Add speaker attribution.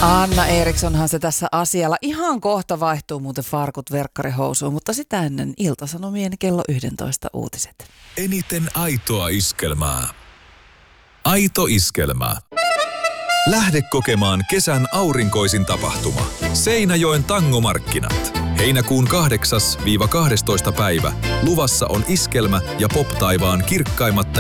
Speaker 1: Anna Erikssonhan se tässä asialla. Ihan kohta vaihtuu muuten farkut verkkarihousuun, mutta sitä ennen Ilta-Sanomien kello 11 uutiset.
Speaker 2: Eniten aitoa iskelmää. Aito iskelmä. Lähde kokemaan kesän aurinkoisin tapahtuma. Seinäjoen tangomarkkinat. Heinäkuun 8-12 päivä. Luvassa on iskelmä ja pop-taivaan kirkkaimmat